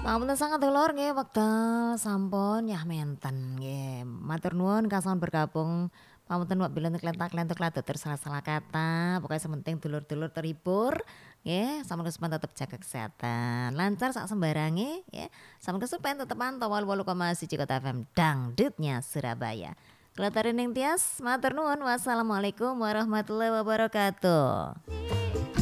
Pamunten sangat dulur nggih wekdal sampun nyah menten nggih. Matur nuwun kasampun bergabung. Pamunten wak bilih klentak-klentuk laduk tersalah-salah kata. Pokoknya sementing dulur-dulur terhibur nggih, sampun kesupen tetep jaga kesehatan. Lancar sak sembarange ya. Sampun kesupen tetep pantau 88,1 Kota FM Dangdutnya Surabaya. Kula Ning Tias, matur nuwun. Wassalamualaikum warahmatullahi wabarakatuh.